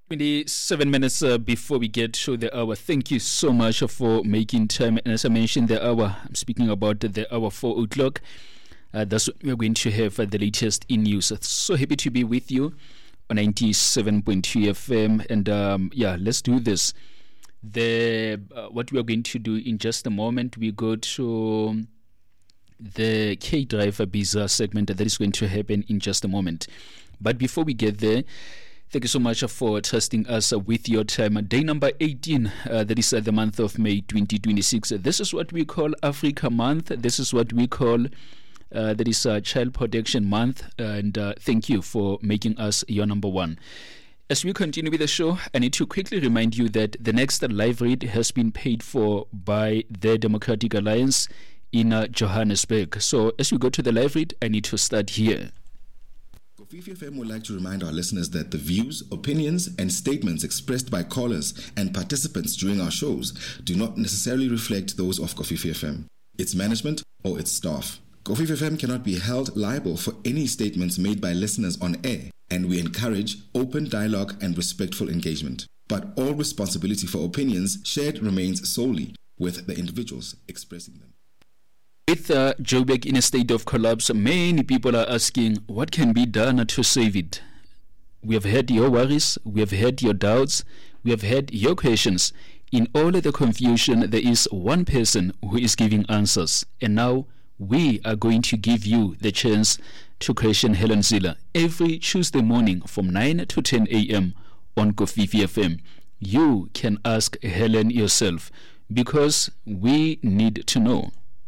27 minutes before we get to the hour. Thank you so much for making time. And as I mentioned, the hour, I'm speaking about the hour 4 o'clock. That's what we're going to have the latest in news. So happy to be with you on 97.2 FM. And let's do this. What we are going to do in just a moment, we go to the K-Drive Bizarre segment that is going to happen in just a moment. But before we get there, thank you so much for trusting us with your time. Day number 18, that is the month of May 2026. This is what we call Africa Month. This is what we call that is Child Protection Month. And thank you for making us your number one. As we continue with the show, I need to quickly remind you that the next live read has been paid for by the Democratic Alliance in Johannesburg. So as we go to the live read, I need to start here. Kofifi FM would like to remind our listeners that the views, opinions, and statements expressed by callers and participants during our shows do not necessarily reflect those of Kofifi FM, its management, or its staff. Kofifi FM cannot be held liable for any statements made by listeners on air, and we encourage open dialogue and respectful engagement. But all responsibility for opinions shared remains solely with the individuals expressing them. With Joburg in a state of collapse, many people are asking what can be done to save it. We have heard your worries, we have heard your doubts, we have heard your questions. In all of the confusion, there is one person who is giving answers. And now we are going to give you the chance to question Helen Zille every Tuesday morning from 9 to 10 a.m. on Kofifi FM. You can ask Helen yourself because we need to know.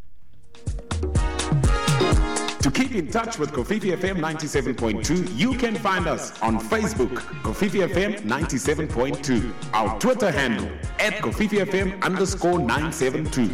To keep in touch with Kofifi FM 97.2, you can find us on Facebook, Kofifi FM 97.2. Our Twitter handle, @Kofifi FM _972.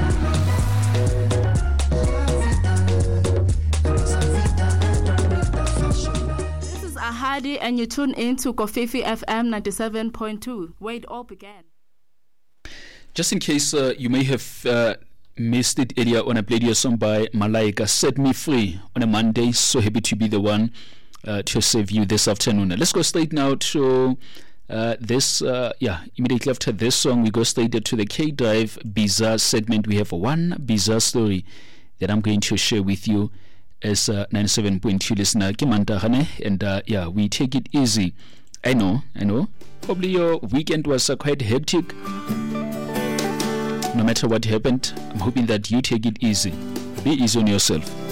This is Ahadi, and you tune in to Kofifi FM 97.2, where it all began. Just in case you may have missed it earlier on, I played your song by Malaika, Set Me Free, on a Monday. So happy to be the one to save you this afternoon. Let's go straight now to immediately after this song, we go straight to the K-Drive Bizarre segment. We have one bizarre story that I'm going to share with you as 97.2 listener, Kimantahane, and we take it easy. I know, probably your weekend was quite hectic. No matter what happened, I'm hoping that you take it easy. Be easy on yourself.